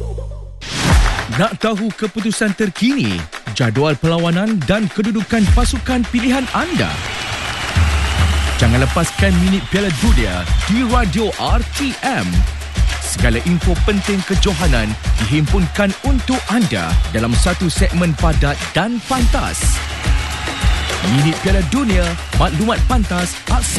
Nak tahu keputusan terkini, jadual perlawanan dan kedudukan pasukan pilihan anda? Jangan lepaskan minit Piala Dunia di Radio RTM. Segala info penting kejohanan dihimpunkan untuk anda dalam satu segmen padat dan pantas. Minit Piala Dunia, maklumat pantas, aksi